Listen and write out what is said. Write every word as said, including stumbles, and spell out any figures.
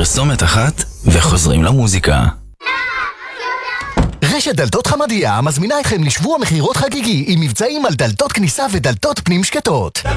פרסומת אחת וחוזרים למוזיקה. רשת דלתות חמדיה מזמינה אתכם לשבוע מחירות חגיגי עם מבצעים על דלתות כניסה ודלתות פנים שקטות.